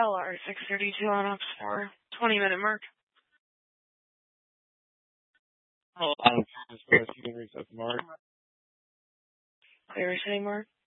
LR 632 on Ops 4, 20-minute mark. Oh, I don't know. You can reset the mark. Clear city mark.